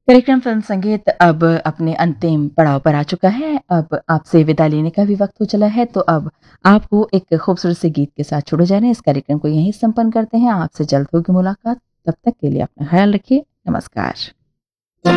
कार्यक्रम फिल्म संगीत अब अपने अंतिम पड़ाव पर आ चुका है। अब आपसे विदा लेने का भी वक्त हो चला है, तो अब आपको एक खूबसूरत से गीत के साथ छोड़े जा रहे हैं। इस कार्यक्रम को यहीं संपन्न करते हैं। आपसे जल्द होगी मुलाकात। तब तक के लिए अपना ख्याल रखिए। नमस्कार।